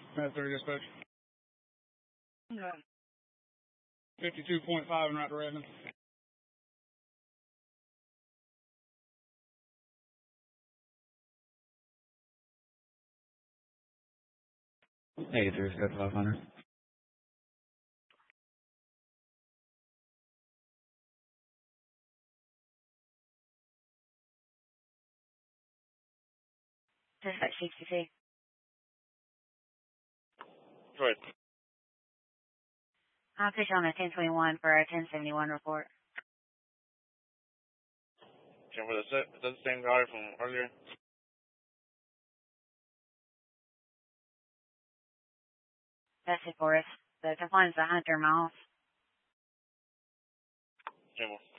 That's 3 dispatch. Okay. 52.5 in right direction. Hey, there's got 500. Dispatch 62. Go ahead. I'll put you on a 1021 for a 1071 report. Okay, well, is that the same guy from earlier? That's it for us. The complaint's 100 miles. Okay, well.